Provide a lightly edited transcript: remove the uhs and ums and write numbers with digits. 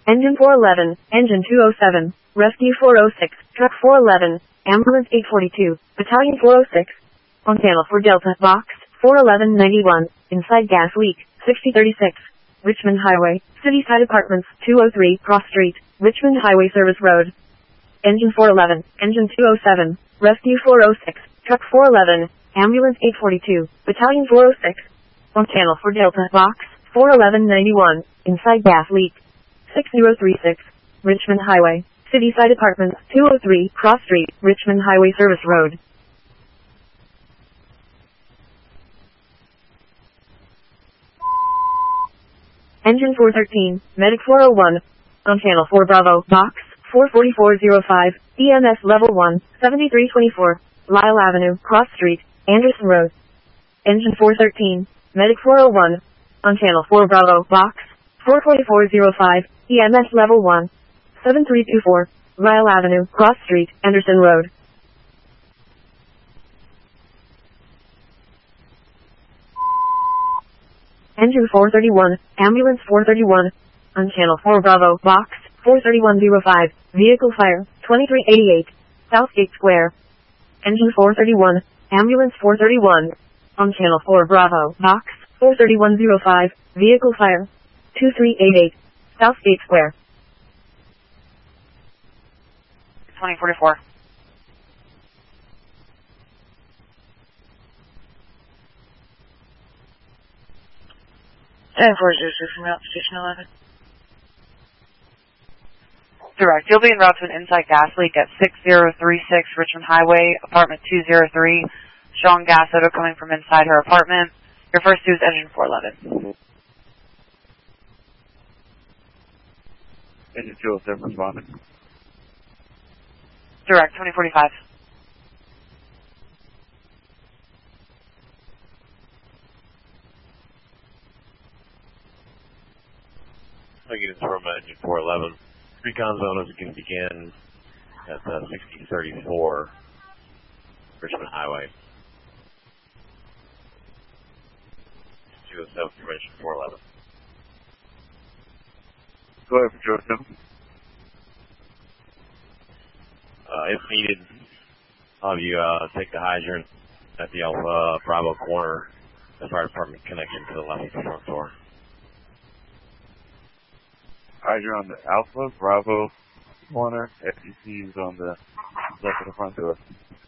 Engine 411, Engine 207, Rescue 406, Truck 411, Ambulance 842, Battalion 406. On channel 4 Delta, Box 41191, inside gas leak, 6036. Richmond Highway, City Side Apartments, 203, Cross Street, Richmond Highway Service Road. Engine 411, Engine 207, Rescue 406, Truck 411, Ambulance 842, Battalion 406. On channel 4 Delta, Box 41191, inside gas leak, 6036. Richmond Highway, City Side Apartments, 203, Cross Street, Richmond Highway Service Road. Engine 413, Medic 401. On channel 4 Bravo, Box 44405, EMS Level 1, 7324, Lyle Avenue, Cross Street, Anderson Road. Engine 413, Medic 401. On channel 4 Bravo, Box 44405, EMS Level 1, 7324, Lyle Avenue, Cross Street, Anderson Road. Engine 431, Ambulance 431. On channel 4 Bravo, Box 43105, Vehicle Fire, 2388, Southgate Square. Engine 431, Ambulance 431. On channel 4 Bravo, Box 43105, Vehicle Fire, 2388, Southgate Square. 2044. Ten 406 from route station 11. Direct. You'll be en route to an inside gas leak at 6036 Richmond Highway, apartment 203. Showing gas odor coming from inside her apartment. Your first two is engine 411. Engine 207 responding. Direct, 2045. Units from engine 411. Recon zone is going to begin at 6034 Richmond Highway. 207 from engine 411. Go ahead for 207. If needed, I'll have you take the hydrant at the Alpha Bravo corner, the fire department connection to the left of the front door. Hydrant on the Alpha Bravo corner, FTC is on the left of the front door.